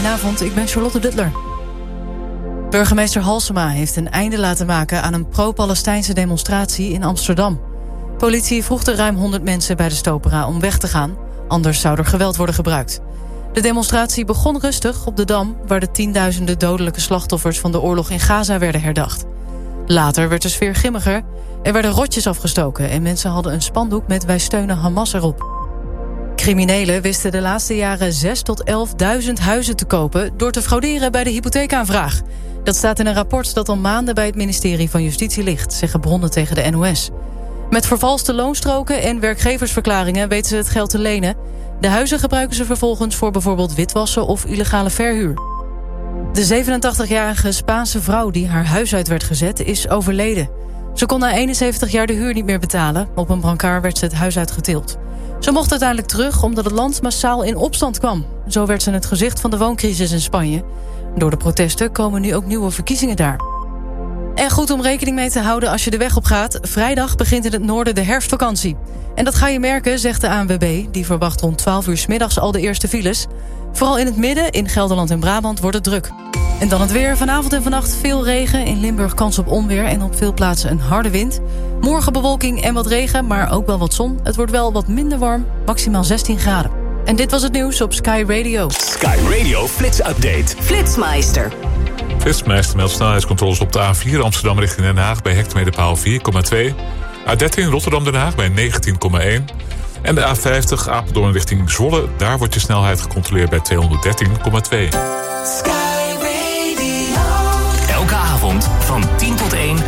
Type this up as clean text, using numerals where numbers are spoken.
Goedenavond, ik ben Charlotte Duttler. Burgemeester Halsema heeft een einde laten maken aan een pro-Palestijnse demonstratie in Amsterdam. Politie vroeg de ruim 100 mensen bij de Stopera om weg te gaan, anders zou er geweld worden gebruikt. De demonstratie begon rustig op de Dam, waar de tienduizenden dodelijke slachtoffers van de oorlog in Gaza werden herdacht. Later werd de sfeer grimmiger, er werden rotjes afgestoken en mensen hadden een spandoek met "Wij steunen Hamas" erop. Criminelen wisten de laatste jaren 6.000 tot 11.000 huizen te kopen door te frauderen bij de hypotheekaanvraag. Dat staat in een rapport dat al maanden bij het ministerie van Justitie ligt, zeggen bronnen tegen de NOS. Met vervalste loonstroken en werkgeversverklaringen weten ze het geld te lenen. De huizen gebruiken ze vervolgens voor bijvoorbeeld witwassen of illegale verhuur. De 87-jarige Spaanse vrouw die haar huis uit werd gezet is overleden. Ze kon na 71 jaar de huur niet meer betalen. Op een brancard werd ze het huis uitgetild. Ze mocht uiteindelijk terug omdat het land massaal in opstand kwam. Zo werd ze het gezicht van de wooncrisis in Spanje. Door de protesten komen nu ook nieuwe verkiezingen daar. En goed om rekening mee te houden als je de weg op gaat. Vrijdag begint in het noorden de herfstvakantie. En dat ga je merken, zegt de ANWB. Die verwacht rond 12 uur 's middags al de eerste files. Vooral in het midden, in Gelderland en Brabant, wordt het druk. En dan het weer. Vanavond en vannacht veel regen. In Limburg kans op onweer en op veel plaatsen een harde wind. Morgen bewolking en wat regen, maar ook wel wat zon. Het wordt wel wat minder warm, maximaal 16 graden. En dit was het nieuws op Sky Radio. Sky Radio Flits Update. Flitsmeister. Flitsmeister meldt snelheidscontroles op de A4 Amsterdam richting Den Haag bij hectometerpaal 4,2. A13 Rotterdam-Den Haag bij 19,1. En de A50 Apeldoorn richting Zwolle. Daar wordt je snelheid gecontroleerd bij 213,2. Sky Radio. Elke avond van 10 tot 1